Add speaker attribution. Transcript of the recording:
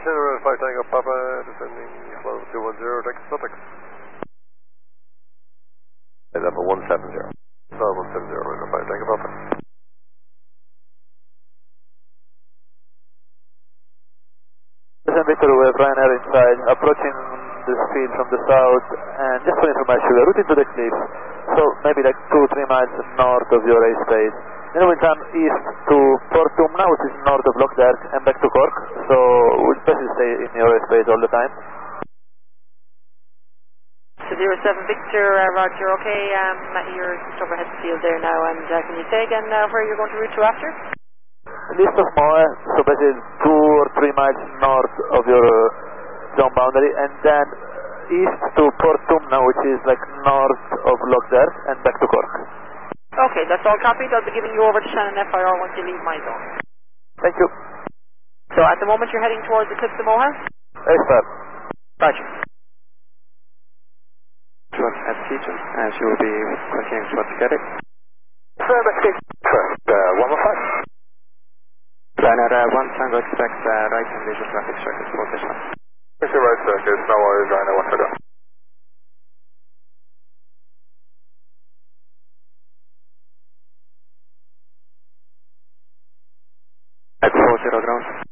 Speaker 1: Red 5 Tango Papa, descending slow 210, Texas Celtics.
Speaker 2: Level 170.
Speaker 1: 170, Red 5 Tango Papa.
Speaker 3: Listen, Victor, we have Ryanair inside, approaching this field from the south, and just for information, we're routing to the cliff, so maybe like 2-3 miles north of your airspace. Then we'll turn east to Port Tumna, which is north of Lockderk, and back to Cork, so we'll basically stay in your airspace all the time.
Speaker 4: 07 Victor, Roger, okay, you're just overhead the field there now, and can you say again where you're going to route to after?
Speaker 3: East of Moe, so basically 2 or 3 miles north of your zone boundary, and then east to Port Tumna, which is like north of Lockderk, and back to Cork.
Speaker 4: Okay, that's all copied. I'll be giving you over to Shannon FIR once you leave my zone.
Speaker 3: Thank you.
Speaker 4: So at the moment you're heading towards the cliffs of Moha?
Speaker 3: Yes, sir.
Speaker 4: Roger.
Speaker 5: Towards Seaton, as you will be continuing towards Garrick.
Speaker 1: Sir, that's good. First, 115.
Speaker 5: Ryanair 1 Tango expect right and visual traffic circuit position.
Speaker 1: Yes, you're right, sir. There's no worries, Ryanair 1 Tango.
Speaker 5: At 40 ground.